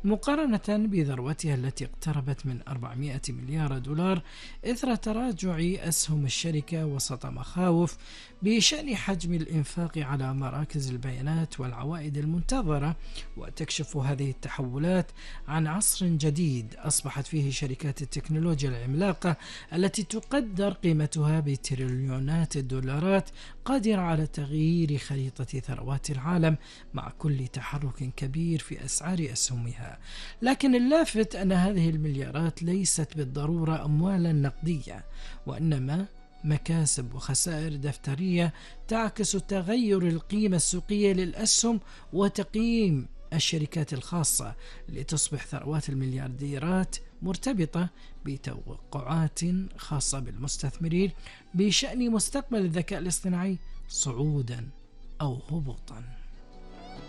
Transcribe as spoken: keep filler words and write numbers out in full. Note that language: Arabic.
مقارنة بذروتها التي اقتربت من أربعمائة مليار دولار إثر تراجع أسهم الشركة وسط مخاوف بشأن حجم الإنفاق على مراكز البيانات والعوائد المنتظرة. وتكشف هذه التحولات عن عصر جديد أصبحت فيه شركات التكنولوجيا العملاقة التي تقدر قيمتها بتريليونات الدولارات قادرة على تغيير خريطة ثروات العالم مع كل تحرك كبير في أسعار أسهمها. لكن اللافت أن هذه المليارات ليست بالضرورة أموالا نقدية، وإنما مكاسب وخسائر دفترية تعكس تغير القيمة السوقية للأسهم وتقييم الشركات الخاصة، لتصبح ثروات المليارديرات مرتبطة بتوقعات خاصة بالمستثمرين بشأن مستقبل الذكاء الاصطناعي صعودا أو هبوطا.